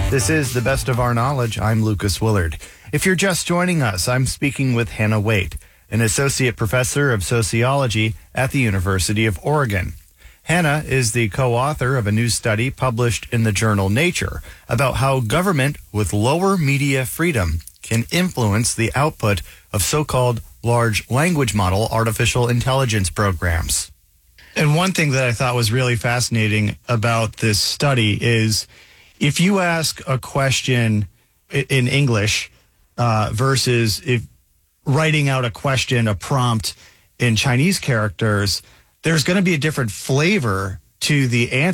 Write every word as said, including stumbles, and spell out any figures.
This is The Best of Our Knowledge. I'm Lucas Willard. If you're just joining us, I'm speaking with Hannah Waite, an associate professor of sociology at the University of Oregon. Hannah is the co-author of a new study published in the journal Nature about how government with lower media freedom can influence the output of so-called large language model artificial intelligence programs. And one thing that I thought was really fascinating about this study is if you ask a question in English uh, versus if writing out a question, a prompt in Chinese characters, there's going to be a different flavor to the answer.